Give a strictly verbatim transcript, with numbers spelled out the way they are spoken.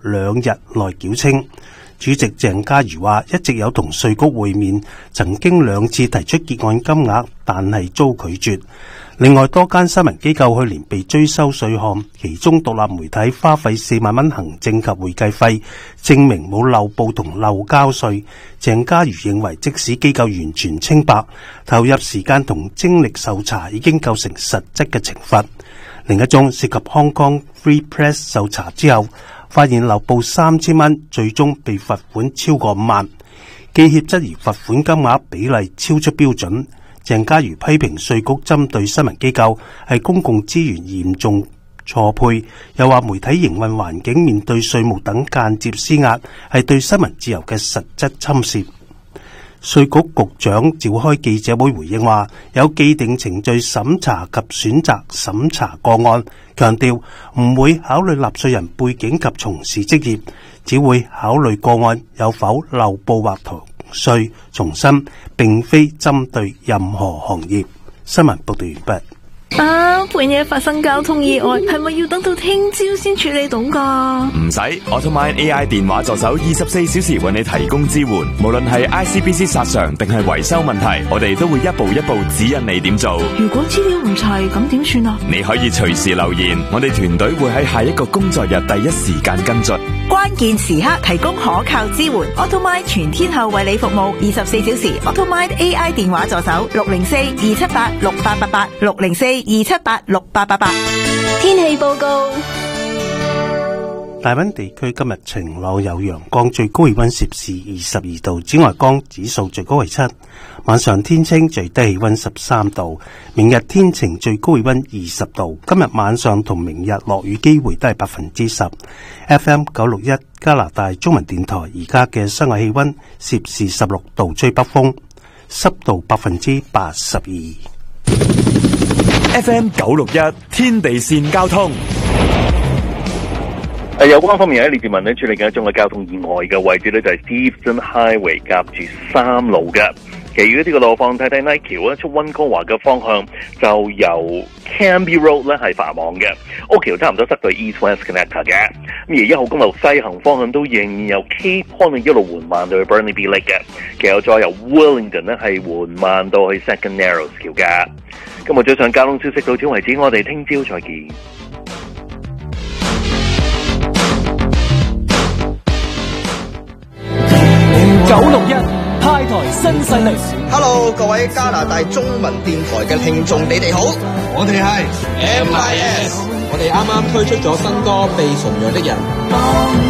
兩日內繳清。主席鄭家瑜話，一直有同稅局會面，曾經兩次提出結案金額，但係遭拒絕。另外，多間新聞機構去年被追收稅項，其中獨立媒體花費四萬蚊行政及會計費，證明冇漏報同漏交稅。鄭家瑜認為，即使機構完全清白，投入時間同精力受查已經構成實質嘅懲罰。另一宗涉及 Hong Kong Free Press 受查之後，發現漏報三千蚊，最終被罰款超過五萬。記協質疑罰款金額比例超出標準。鄭家瑜批評稅局針對新聞機構係公共資源嚴重錯配，又話媒體營運環境面對稅務等間接施壓，係對新聞自由嘅實質侵蝕。稅局局長召開記者會回應話，有既定程序審查及選擇審查個案，強調唔會考慮納稅人背景及從事職業，只會考慮個案有否漏報或逃稅。重申並非針對任何行業。新聞報道完畢。 啊，半夜發生交通意外，係咪要等到聽朝先處理到噶？ 唔使 Automine A I 電話助手二十四小時為你提供支援，無論係 I C B C 索償定係維修問題，我哋都會一步一步指引你點做。 如果資料唔齊，咁點算啊？ 你可以隨時留言，我哋團隊會喺下一個工作日第一時間跟進。 關鍵時刻提供可靠支援 ，Automine 全天候為你服務，二十四小時 Automine A I 電話助手六零四二七八六八八八六零四二七八六八八八。 天氣報告： 大溫地區今日晴朗有陽光，最高氣溫攝氏二十二度，紫外光指數最高為七。晚上天清，最低氣溫十三度。明日天晴，最高氣溫二十度。今日晚上同明日落雨機會都係百分之十。F M 九六一加拿大中文電台而家嘅室外氣溫攝氏十六度，吹北風，濕度百分之八十二。 F M 九六一天地線交通。 誒，有關方面喺列治文咧處理緊一宗嘅交通意外嘅位置咧，就係 Steveston Highway 夾住三路嘅。其餘呢個路況睇睇 Nike 橋咧出溫哥華嘅方向，就由 Cambie Road 咧係繁忙嘅，屋橋差唔多塞到 East West Connector 嘅。咁而一號公路西行方向都仍然由 Cape Point 一路緩慢到去 Burnaby Lake 嘅，其後再由 Wellington 咧係緩慢到去 Second Narrows 橋嘅。今日早上交通消息到此為止，我哋聽朝再見。 九六一派台新勢力 ，Hello， 各位加拿大中文電台嘅聽眾，你哋好，我哋係 M I S， 我哋啱啱推出咗新歌《被馴養的人》。